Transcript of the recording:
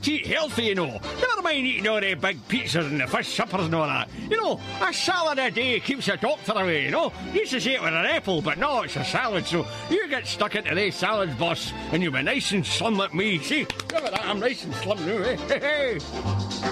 to eat healthy, you know. Never mind eating all the big pizzas and the fish suppers and all that. You know, a salad a day keeps a doctor away, you know. Used to say it with an apple, but no, it's a salad, so you get stuck into these salads, boss, and you'll be nice and slim like me. See, look at that, I'm nice and slim now, eh?